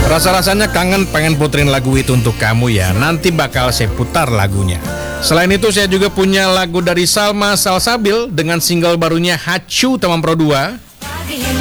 Rasa-rasanya kangen pengen puterin lagu itu untuk kamu ya. Nanti bakal saya putar lagunya. Selain itu saya juga punya lagu dari Salma Salsabil dengan single barunya Hacu Tamam Pro 2.